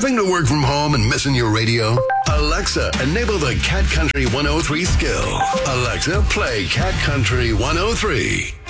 Having to work from home and missing your radio? Alexa, enable the Cat Country 103 skill. Alexa, play Cat Country 103.